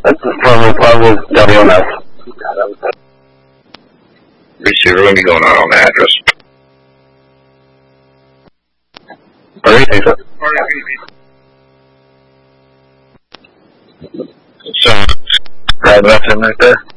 That's probably WMS. Receiver, let me going on the address. What do you think, sir? So, grab that in right there.